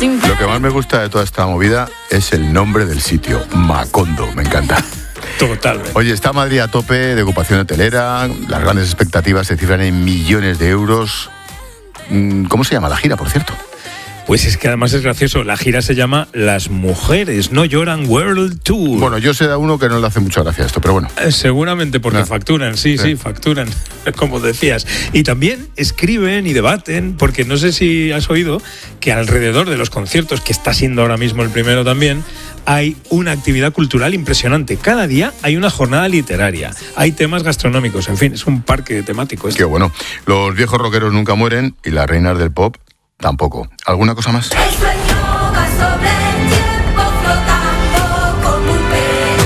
Lo que más me gusta de toda esta movida es el nombre del sitio, Macondo, me encanta. Totalmente. Oye, está Madrid a tope de ocupación hotelera, las grandes expectativas se cifran en millones de euros. ¿Cómo se llama la gira, por cierto? Pues es que además es gracioso, la gira se llama Las Mujeres No Lloran World Tour. Bueno, yo sé de uno que no le hace mucha gracia esto, pero bueno. Seguramente porque No. facturan, sí, facturan, como decías. Y también escriben y debaten, porque no sé si has oído que alrededor de los conciertos, que está siendo ahora mismo el primero también, hay una actividad cultural impresionante. Cada día hay una jornada literaria, hay temas gastronómicos, en fin, es un parque temático. Qué bueno. Los viejos rockeros nunca mueren y las reinas del pop tampoco. ¿Alguna cosa más? El sueño va sobre el tiempo flotando como un pez,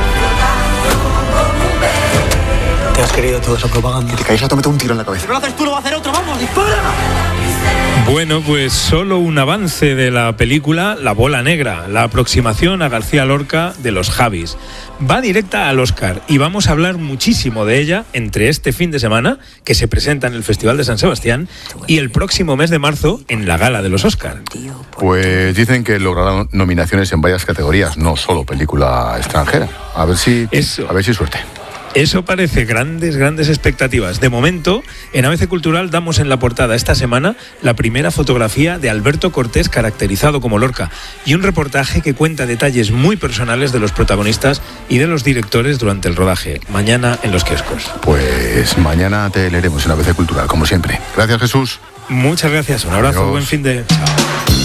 Te has querido toda esa propaganda. Que te caes a tomarte un tiro en la cabeza. Si no lo haces tú, lo va a hacer otro. ¡Vamos, dispara! Bueno, pues solo un avance de la película La Bola Negra, la aproximación a García Lorca de los Javis. Va directa al Oscar y vamos a hablar muchísimo de ella entre este fin de semana, que se presenta en el Festival de San Sebastián, y el próximo mes de marzo en la Gala de los Oscar. Pues dicen que logrará nominaciones en varias categorías, no solo película extranjera. A ver si suerte. Eso parece, grandes expectativas. De momento, en ABC Cultural damos en la portada esta semana la primera fotografía de Alberto Cortés caracterizado como Lorca y un reportaje que cuenta detalles muy personales de los protagonistas y de los directores durante el rodaje. Mañana en los kioscos. Pues mañana te leeremos en ABC Cultural, como siempre. Gracias, Jesús. Muchas gracias, un abrazo, Adiós. buen fin de... Chao.